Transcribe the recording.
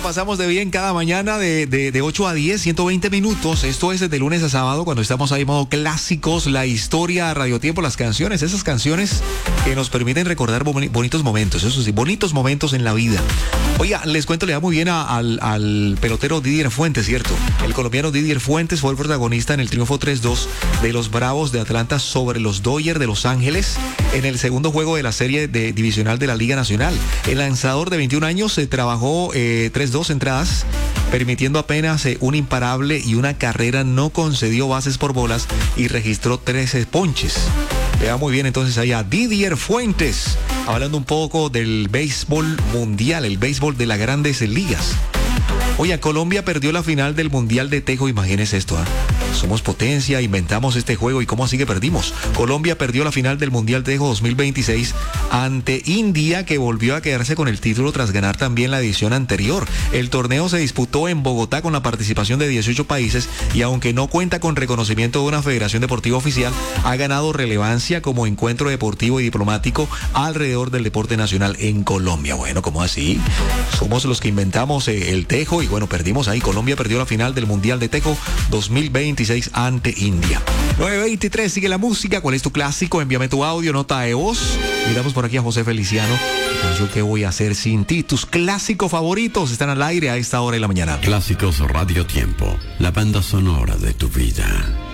pasamos de bien cada mañana de 8 a 10, 120 minutos. Esto es de lunes a sábado, cuando estamos ahí modo clásicos, la historia, Radio Tiempo, las canciones, esas canciones que nos permiten recordar bonitos momentos, eso sí, bonitos momentos en la vida. Oiga, les cuento, le da muy bien al pelotero Didier Fuentes, ¿cierto? El colombiano Didier Fuentes fue el protagonista en el triunfo 3-2 de los Bravos de Atlanta sobre los Dodgers de Los Ángeles en el segundo juego de la serie divisional de la Liga Nacional. El lanzador de 21 años se trabajó 3-2 entradas, permitiendo apenas un imparable y una carrera, no concedió bases por bolas y registró 13 ponches. Le va muy bien entonces ahí a Didier Fuentes, hablando un poco del béisbol mundial, el béisbol de las grandes ligas. Oye, Colombia perdió la final del Mundial de Tejo, imagínense esto, ¿eh? Somos potencia, inventamos este juego y cómo así que perdimos. Colombia perdió la final del Mundial de Tejo 2026 ante India, que volvió a quedarse con el título tras ganar también la edición anterior. El torneo se disputó en Bogotá con la participación de 18 países y aunque no cuenta con reconocimiento de una federación deportiva oficial, ha ganado relevancia como encuentro deportivo y diplomático alrededor del deporte nacional en Colombia. Bueno, ¿cómo así? Somos los que inventamos el Tejo y bueno, perdimos ahí. Colombia perdió la final del Mundial de Tejo 2026 ante India. 9:23, sigue la música. ¿Cuál es tu clásico? Envíame tu audio, nota de voz. Miramos por aquí a José Feliciano. Yo qué voy a hacer sin ti. Tus clásicos favoritos están al aire a esta hora de la mañana. Clásicos Radio Tiempo, la banda sonora de tu vida.